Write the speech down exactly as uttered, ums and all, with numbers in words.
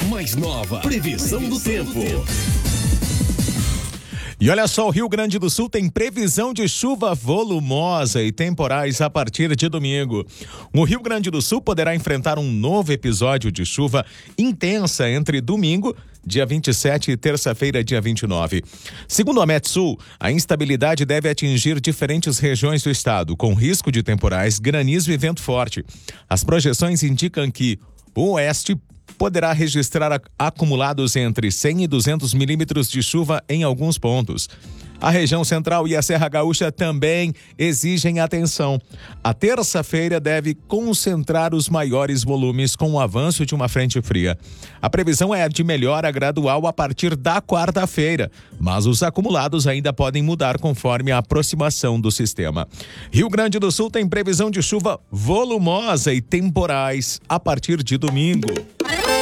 mais nova previsão do tempo. E olha só, o Rio Grande do Sul tem previsão de chuva volumosa e temporais a partir de domingo. O Rio Grande do Sul poderá enfrentar um novo episódio de chuva intensa entre domingo, dia vinte e sete, e terça-feira, dia vinte e nove. Segundo a Metsul, a instabilidade deve atingir diferentes regiões do estado, com risco de temporais, granizo e vento forte. As projeções indicam que o oeste poderá registrar acumulados entre cem e duzentos milímetros de chuva em alguns pontos. A região central e a Serra Gaúcha também exigem atenção. A terça-feira deve concentrar os maiores volumes com o avanço de uma frente fria. A previsão é de melhora gradual a partir da quarta-feira, mas os acumulados ainda podem mudar conforme a aproximação do sistema. Rio Grande do Sul tem previsão de chuva volumosa e temporais a partir de domingo.